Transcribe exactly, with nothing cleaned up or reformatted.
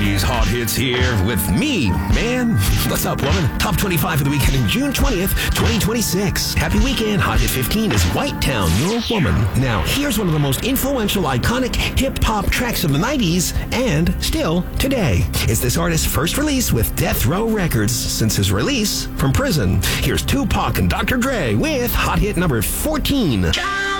These hot hits here with me, man. What's up, woman? Top twenty-five for the weekend in June twentieth, twenty twenty-six. Happy weekend. Hot Hit fifteen is White Town, Your Woman. Now, here's one of the most influential, iconic hip-hop tracks of the nineties and still today. It's this artist's first release with Death Row Records since his release from prison. Here's Tupac and Doctor Dre with Hot Hit number fourteen.